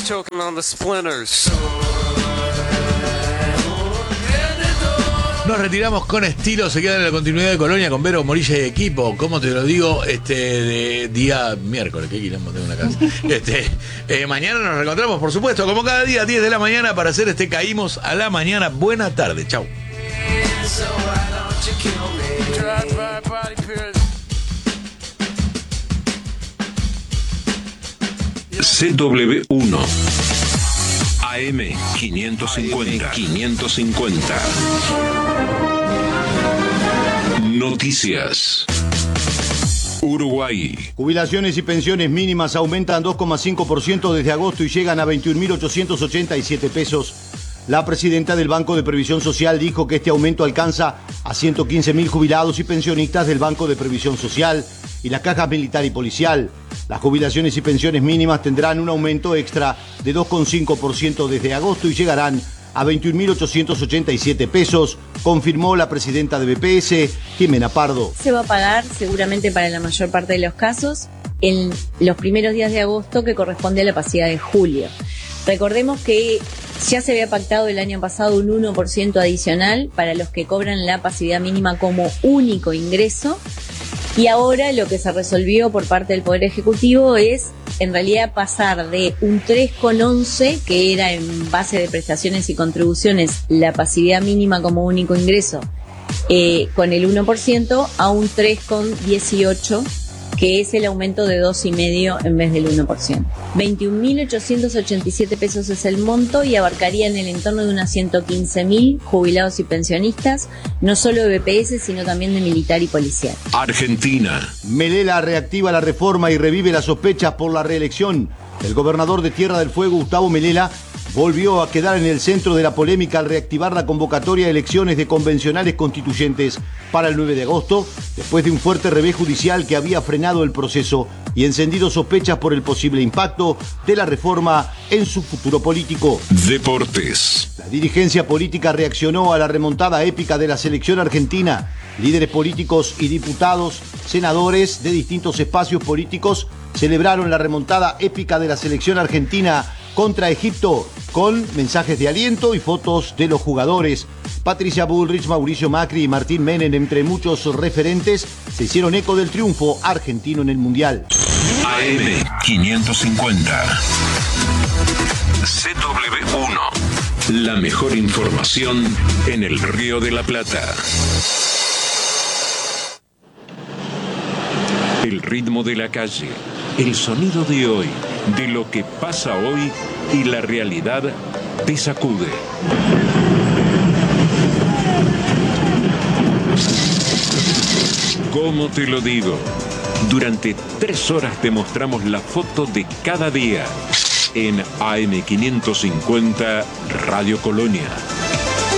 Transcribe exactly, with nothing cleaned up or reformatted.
choking on the splinters. Nos retiramos con estilo, se quedan en la continuidad de Colonia con Vero, Morilla y equipo. ¿Cómo te lo digo? Este de día miércoles, qué quilombo tengo una casa. Este, eh, mañana nos reencontramos, por supuesto, como cada día, diez de la mañana, para hacer este Caímos a la Mañana. Buena tarde, chau. C W uno A M quinientos cincuenta quinientos cincuenta Noticias. Uruguay. Jubilaciones y pensiones mínimas aumentan dos coma cinco por ciento desde agosto y llegan a veintiún mil ochocientos ochenta y siete pesos. La presidenta del Banco de Previsión Social dijo que este aumento alcanza a ciento quince mil jubilados y pensionistas del Banco de Previsión Social y la Caja Militar y Policial. Las jubilaciones y pensiones mínimas tendrán un aumento extra de dos coma cinco por ciento desde agosto y llegarán a veintiún mil ochocientos ochenta y siete pesos, confirmó la presidenta de B P S, Jimena Pardo. Se va a pagar seguramente para la mayor parte de los casos en los primeros días de agosto, que corresponde a la pasividad de julio. Recordemos que ya se había pactado el año pasado un uno por ciento adicional para los que cobran la pasividad mínima como único ingreso. Y ahora lo que se resolvió por parte del Poder Ejecutivo es, en realidad, pasar de un tres coma once, que era en base de prestaciones y contribuciones la pasividad mínima como único ingreso, eh, con el uno por ciento, a un tres coma dieciocho, que es el aumento de dos coma cinco en vez del uno por ciento. veintiún mil ochocientos ochenta y siete pesos es el monto y abarcaría en el entorno de unas ciento quince mil jubilados y pensionistas, no solo de B P S, sino también de militar y policial. Argentina. Melela reactiva la reforma y revive las sospechas por la reelección. El gobernador de Tierra del Fuego, Gustavo Melela, volvió a quedar en el centro de la polémica al reactivar la convocatoria de elecciones de convencionales constituyentes para el nueve de agosto, después de un fuerte revés judicial que había frenado el proceso y encendido sospechas por el posible impacto de la reforma en su futuro político. Deportes. La dirigencia política reaccionó a la remontada épica de la selección argentina. Líderes políticos y diputados, senadores de distintos espacios políticos celebraron la remontada épica de la selección argentina contra Egipto, con mensajes de aliento y fotos de los jugadores. Patricia Bullrich, Mauricio Macri y Martín Menem, entre muchos referentes, se hicieron eco del triunfo argentino en el Mundial. A M quinientos cincuenta C W uno. La mejor información en el Río de la Plata. El ritmo de la calle, el sonido de hoy, de lo que pasa hoy y la realidad te sacude. ¿Cómo te lo digo? Durante tres horas te mostramos la foto de cada día en A M quinientos cincuenta Radio Colonia.